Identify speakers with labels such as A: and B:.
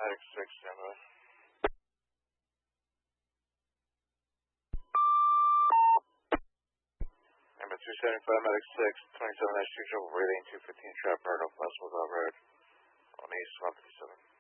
A: Medic 6, stand by. Number 275, Medic 6, 27 Street, Trouble, Radiant 215, Trap, Myrtle, Festival Road, on East 157.